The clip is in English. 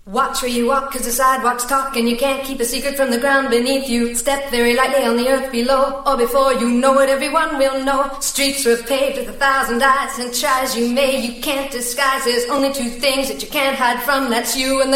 Watch where you walk, 'cause the sidewalks talk, and you can't keep a secret from the ground beneath you. Step very lightly on the earth below, or before you know it, everyone will know. Streets were paved with 1,000 eyes, and try as you may, you can't disguise. There's only two things that you can't hide from, that's you and the